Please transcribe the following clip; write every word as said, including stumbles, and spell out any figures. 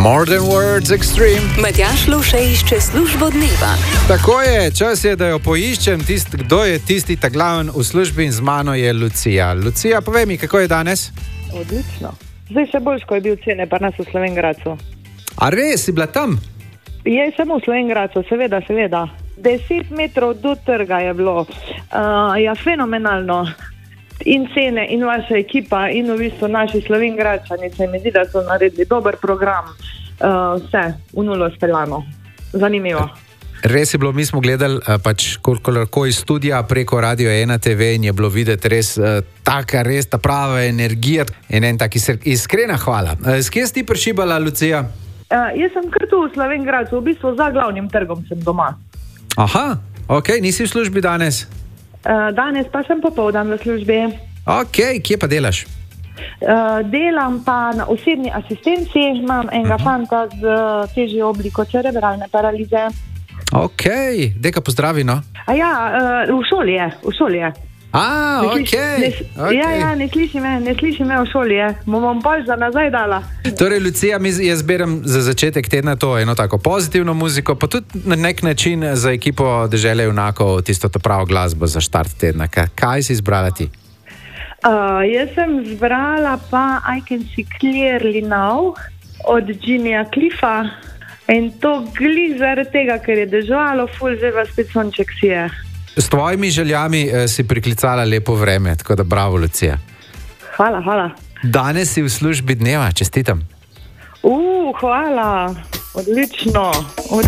More than words extreme. Matjaž Lovše išče službo dneva. Tako je, čas je, da jo poiščem, tist, kdo je tisti ta glaven v službi in z mano je Lucija. Lucija, povej mi, kako je danes? Odlično. Zdaj še boljš, ko je bil cene, pa nas v Slovenj-Gradcu. A res, si bila tam? Je samo v Slovenj-Gradcu, seveda, seveda. Deset metrov do trga je bilo. Uh, ja, fenomenalno. In cene, in vaša ekipa, in v bistvu naši Slovenj-Gradčani, se mi zdi, da so naredili dober program. Uh, vse, v nulo speljano. Zanimivo. Res je bilo, mi smo gledali pač koliko iz studija preko Radio ena te ve in je bilo videti res uh, taka, res ta prava energija in en tak iskrena hvala. Uh, s kje si ti prišibala, Lucija? Uh, jaz sem kar tu v Slovenj-Gradcu, v bistvu za glavnim trgom sem doma. Aha, ok, nisi v službi danes? Uh, danes pa sem popoldan v službi. Ok, kje pa delaš? Uh, delam pa na osebni asistenci, imam enega uh-huh. fanta z uh, težjo obliko cerebralne paralize. Ok, deka pozdravi, no. A ja, uh, v šoli je, v šoli je. A, ne ok. Ne, okay. Ja, ja, ne sliši me, ne sliši me v šoli je. Mu bom bolj za nazaj dala. Torej, Lucija, jaz zberem za začetek tedna to eno tako pozitivno muziko, pa tudi na nek način za ekipo Dežele junakov tisto to pravo glasbo za štart tedna. Kaj si izbrala ti? Uh, jaz sem zbrala pa I Can See Clearly Now od Jimmyja Cliffa. In to glih zaradi tega, ker je deževalo, ful, zdaj pa spet sonček sije. S tvojimi željami eh, si priklicala lepo vreme, tako da bravo, Lucija. Hvala, hvala. Danes si v službi dneva, čestitam. Uh, hvala, odlično.